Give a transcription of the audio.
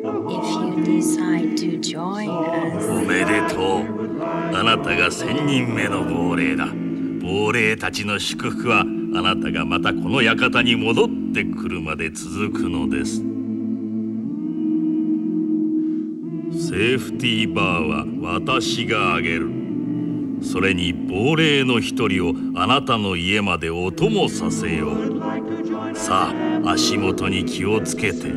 you decide to join お us. めでとう。あなたが1000人目の亡霊だ。亡霊たちの祝福はあなたがまたこの館に戻ってくるまで続くのです。セーフティーバーは私があげる。それに亡霊の一人をあなたの家までお供させよう。さあ足元に気をつけて。